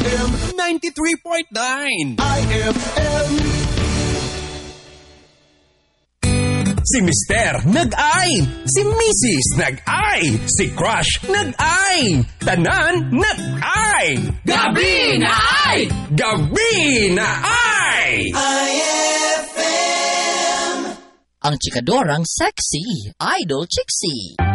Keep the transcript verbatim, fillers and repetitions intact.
M ninety-three point nine. I F M. Si Mister nag-ay, si Missus nag-ay, si Crush nag-ay, tanan nag-ay. Gabi na ay! Gabi na ay! I F M. Ang chikadorang sexy, Idol Chixie.